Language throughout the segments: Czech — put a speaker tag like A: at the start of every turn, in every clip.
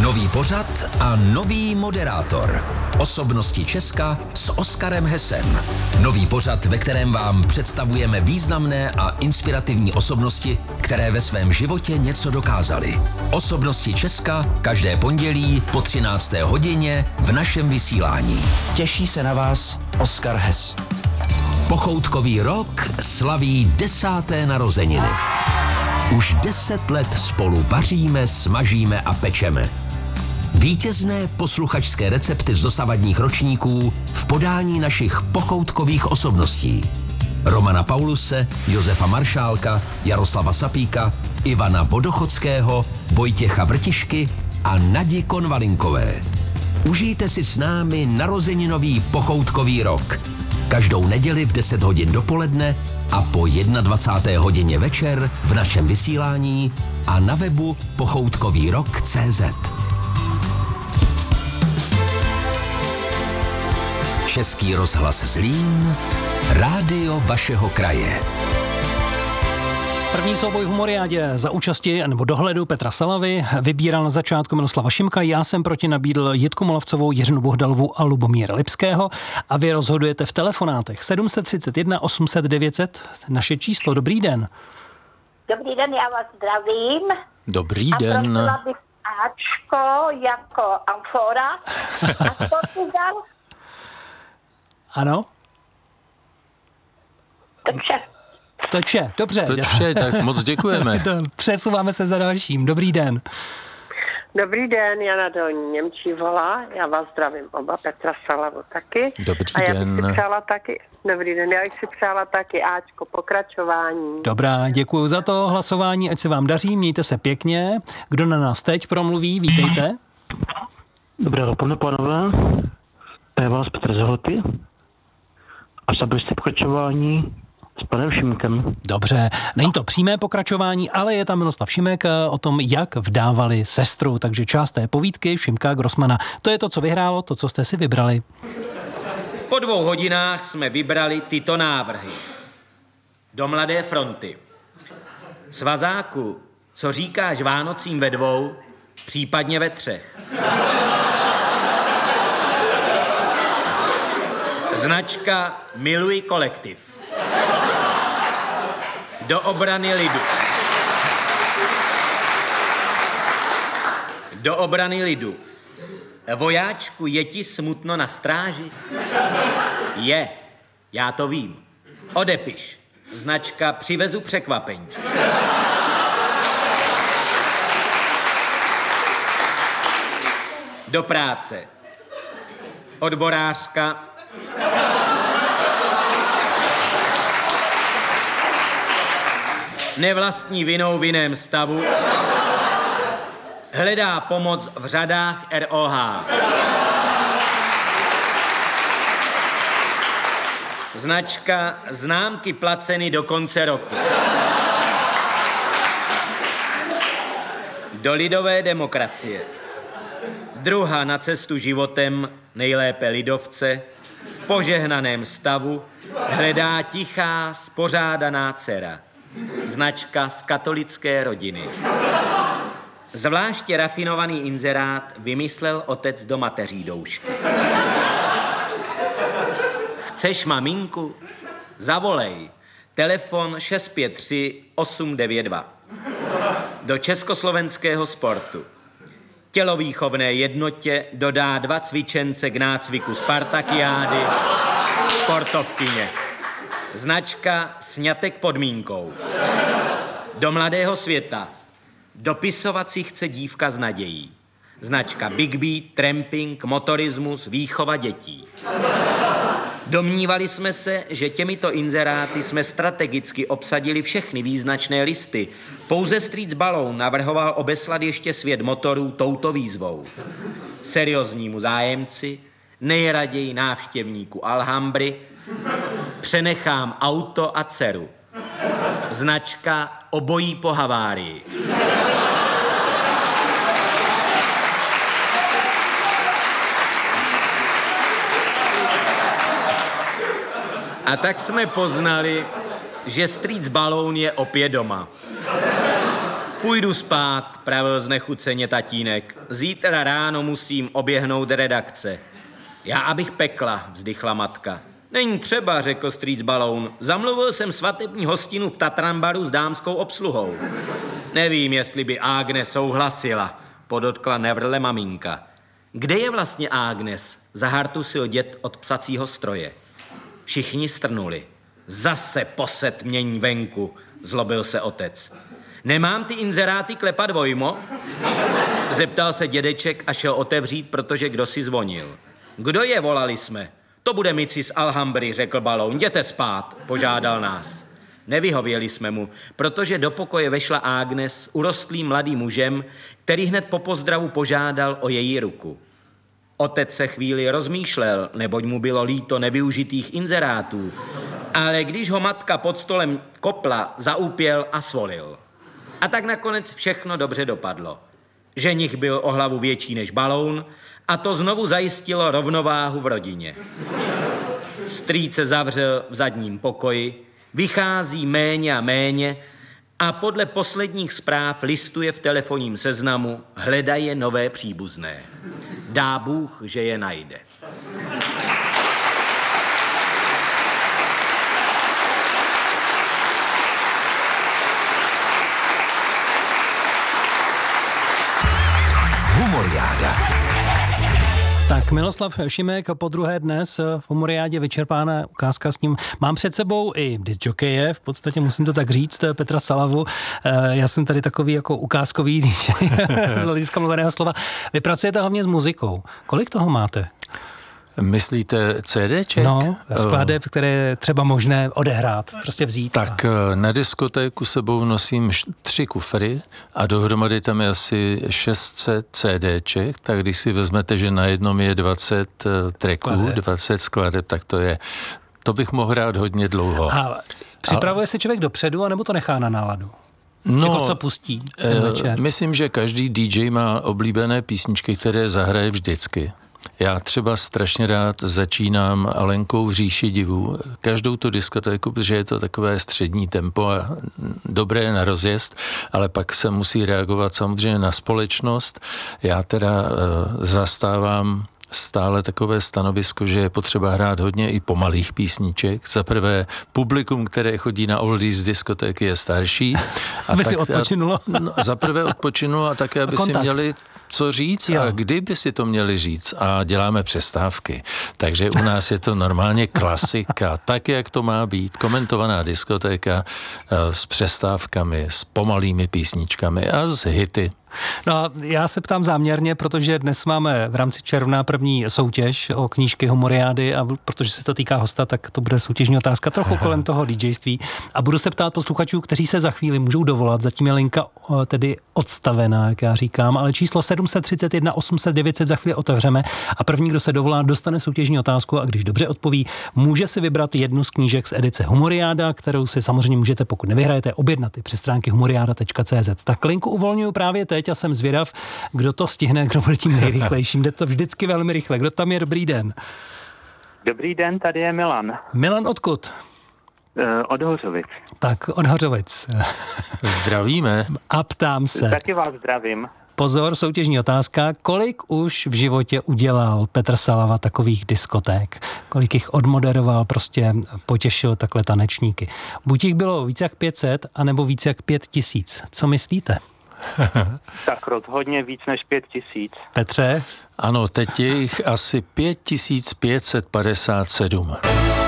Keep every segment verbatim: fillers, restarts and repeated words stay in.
A: Nový pořad a nový moderátor. Osobnosti Česka s Oskarem Hesem. Nový pořad, ve kterém vám představujeme významné a inspirativní osobnosti, které ve svém životě něco dokázaly. Osobnosti Česka každé pondělí po třinácté hodině v našem vysílání.
B: Těší se na vás Oskar Hes.
A: Pochoutkový rok slaví desáté narozeniny. Už deset let spolu vaříme, smažíme a pečeme. Vítězné posluchačské recepty z dosavadních ročníků v podání našich pochoutkových osobností. Romana Pauluse, Josefa Maršálka, Jaroslava Sapíka, Ivana Vodochodského, Vojtěcha Vrtišky a Nadi Konvalinkové. Užijte si s námi narozeninový pochoutkový rok. Každou neděli v deset hodin dopoledne a po dvacáté jedné hodině večer v našem vysílání a na webu pochoutkový rok tečka cé zet. Český rozhlas Zlín, rádio vašeho kraje.
C: První souboj v Humoriádě za účasti nebo dohledu Petra Salavy vybíral na začátku Miroslava Šimka. Já jsem proti nabídl Jitku Molavcovou, Jiřinu Bohdalovou a Lubomíra Lipského a vy rozhodujete v telefonátech sedm set třicet jedna osm set devět set, naše číslo. Dobrý den.
D: Dobrý den, já vás zdravím.
B: Dobrý
D: a
B: den.
D: A prosila bych Ačko jako amfora a Portugal.
C: Ano?
D: Takže...
C: To je vše, dobře.
B: To je vše, tak moc děkujeme.
C: Přesouváme se za dalším. Dobrý den.
E: Dobrý den, Jana do Němčí volá. Já vás zdravím oba, Petra Salavu taky.
B: Dobrý
E: a já
B: den.
E: bych si přála taky, dobrý den, já bych si přála taky Ačko, pokračování.
C: Dobrá, děkuji za to hlasování, ať se vám daří, mějte se pěkně. Kdo na nás teď promluví, vítejte.
F: Dobré dopoledne, pánové. Je vás Petr Zahloty. A zabili jste pokračování s panem Šimkem.
C: Dobře, není to přímé pokračování, ale je tam Miroslav Šimek o tom, jak vdávali sestru. Takže část té povídky Šimka Grossmana. To je to, co vyhrálo, to, co jste si vybrali.
G: Po dvou hodinách jsme vybrali tyto návrhy. Do Mladé fronty. Svazáku, co říkáš Vánocím ve dvou, případně ve třech. Značka Miluji kolektiv. Do obrany lidu. Do obrany lidu. Vojáčku, je ti smutno na stráži? Je, já to vím. Odepiš. Značka Přivezu překvapení. Do práce. Odborářka. Nevlastní vinou v jiném stavu. Hledá pomoc v řadách er ó há. Značka Známky placeny do konce roku. Do lidové demokracie. Druha na cestu životem, nejlépe lidovce, v požehnaném stavu, hledá tichá, spořádaná dcera. Značka z katolické rodiny. Zvláště rafinovaný inzerát vymyslel otec do mateří doušky. Chceš maminku? Zavolej. Telefon šest pět tři osm devět dva. Do československého sportu. Tělovýchovné jednotě dodá dva cvičence k nácviku Spartakiády, sportovkyně. Značka Sňatek podmínkou. Do mladého světa. Dopisovat si chce dívka s nadějí. Značka Big Beat, tramping, motorismus, výchova dětí. Domnívali jsme se, že těmito inzeráty jsme strategicky obsadili všechny význačné listy. Pouze Street Balloon navrhoval obeslat ještě svět motorů touto výzvou. Serióznímu zájemci, nejraději návštěvníku Alhambry, přenechám auto a dceru. Značka Obojí po havárii. A tak jsme poznali, že Street Balloon je opět doma. Půjdu spát, pravil znechuceně tatínek. Zítra ráno musím oběhnout redakce. Já abych pekla, vzdychla matka. Není třeba, řekl strýc Baloun. Zamluvil jsem svatební hostinu v Tatranbaru s dámskou obsluhou. Nevím, jestli by Agnes souhlasila, podotkla nevrle maminka. Kde je vlastně Agnes? Zahartusil děd od psacího stroje. Všichni strnuli. Zase poset mění venku, zlobil se otec. Nemám ty inzeráty klepat vojmo? Zeptal se dědeček a šel otevřít, protože kdo si zvonil. Kdo je, volali jsme. To bude Mici z Alhambry, řekl Baloun. Jděte spát, požádal nás. Nevyhověli jsme mu, protože do pokoje vešla Agnes, urostlým mladým mužem, který hned po pozdravu požádal o její ruku. Otec se chvíli rozmýšlel, neboť mu bylo líto nevyužitých inzerátů, ale když ho matka pod stolem kopla, zaúpěl a svolil. A tak nakonec všechno dobře dopadlo. Ženich byl o hlavu větší než Baloun a to znovu zajistilo rovnováhu v rodině. Strýc se zavřel v zadním pokoji, vychází méně a méně a podle posledních zpráv listuje v telefonním seznamu, hledaje nové příbuzné. Dá Bůh, že je najde.
A: Humoriáda.
C: Tak Miloslav Šimek po druhé dnes v Humoriádě vyčerpána ukázka s ním. Mám před sebou i discjokeje, v podstatě musím to tak říct, Petra Salavu. Já jsem tady takový jako ukázkový D J z hlediska mluveného slova. Vy pracujete hlavně s muzikou. Kolik toho máte?
B: Myslíte CDček?
C: No, skladeb, které je třeba možné odehrát, prostě vzít.
B: Tak a... na diskotéku sebou nosím tři kufry a dohromady tam je asi šest set CDček, tak když si vezmete, že na jednom je dvacet tracků, skladeb. dvacet skladeb, tak to je, to bych mohl hrát hodně dlouho.
C: A připravuje a... se člověk dopředu, anebo to nechá na náladu?
B: No,
C: jako co pustí ten večer?
B: Myslím, že každý D J má oblíbené písničky, které zahraje vždycky. Já třeba strašně rád začínám Alenkou v říši divů. Každou tu diskotéku, protože je to takové střední tempo a dobré na rozjezd, ale pak se musí reagovat samozřejmě na společnost. Já teda uh, zastávám stále takové stanovisko, že je potřeba hrát hodně i pomalých písniček. Za prvé, publikum, které chodí na oldies diskotéky, je starší.
C: Aby si odpočinulo.
B: No, za prvé odpočinulo a také, aby si měli co říct jo. a kdy by si to měli říct. A děláme přestávky. Takže u nás je to normálně klasika, tak, jak to má být. Komentovaná diskotéka s přestávkami, s pomalými písničkami a s hity.
C: No, já se ptám záměrně, protože dnes máme v rámci června první soutěž o knížky Humoriády a protože se to týká hosta, tak to bude soutěžní otázka trochu kolem toho DJství. A budu se ptát posluchačů, kteří se za chvíli můžou dovolat. Zatím je linka tedy odstavená, jak já říkám, ale číslo sedm set třicet jedna osm set devět set za chvíli otevřeme a první, kdo se dovolá, dostane soutěžní otázku a když dobře odpoví, může si vybrat jednu z knížek z edice Humoriáda, kterou si samozřejmě můžete, pokud nevyhrajete, objednat i přes stránky humoriáda tečka cé zet. Tak linku uvolňuju právě teď a jsem zvědav, kdo to stihne, kdo bude tím nejrychlejším. Jde to vždycky velmi rychle. Kdo tam je? Dobrý den.
H: Dobrý den, tady je Milan.
C: Milan odkud?
H: Uh, od Hořovic.
C: Tak, od Hořovic.
B: Zdravíme.
C: A ptám se.
H: Taky vás zdravím.
C: Pozor, soutěžní otázka. Kolik už v životě udělal Petr Salava takových diskoték? Kolik jich odmoderoval, prostě potěšil takhle tanečníky? Buď jich bylo víc jak pět set, anebo víc jak pět tisíc. Co myslíte?
H: Tak rozhodně víc než pět tisíc.
C: Petře?
B: Ano, teď je jich asi pět tisíc pět set padesát sedm.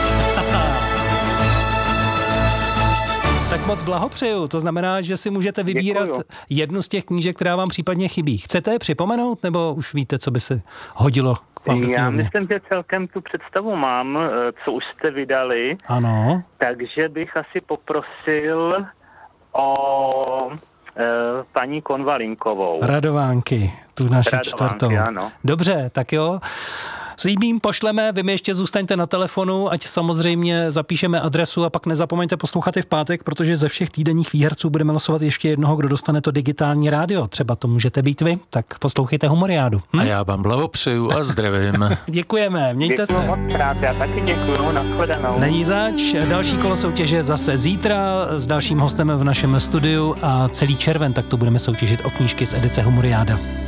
C: Tak moc blahopřeju, to znamená, že si můžete vybírat Děkuju. jednu z těch knížek, která vám případně chybí. Chcete je připomenout, nebo už víte, co by se hodilo k vám do
H: Já myslím, že celkem tu představu mám, co už jste vydali.
C: Ano.
H: Takže bych asi poprosil o e, paní Konvalinkovou.
C: Radovánky, tu naši
H: Radovánky,
C: čtvrtou.
H: Ano.
C: Dobře, tak jo. Slíbím, pošleme, vy mi ještě zůstaňte na telefonu, ať samozřejmě zapíšeme adresu a pak nezapomeňte poslouchat i v pátek, protože ze všech týdenních výherců budeme losovat ještě jednoho, kdo dostane to digitální rádio. Třeba to můžete být vy, tak poslouchejte Humoriádu. Hm?
B: A já vám blahopřeju a zdravím.
C: Děkujeme, mějte
H: Děkuju
C: se.
H: moc krát, já taky děkuju, nashledanou.
C: Není zač, další kolo soutěže zase zítra s dalším hostem v našem studiu a celý červen, tak to budeme soutěžit o knížky z edice Humoriáda.